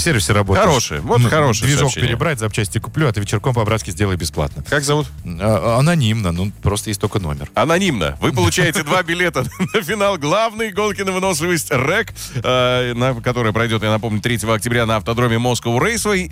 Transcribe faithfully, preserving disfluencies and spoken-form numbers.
автосервисе работаешь. Хорошее, вот Ну, хорошее Движок сообщение. перебрать, запчасти куплю, а ты вечерком по-братски сделай бесплатно. Как зовут? А, анонимно, ну, просто есть только номер. Анонимно. Вы получаете два билета на финал главной гонки на выносливость РЭК, э, на, которая пройдет, я напомню, третьего октября на автодроме Moscow Raceway.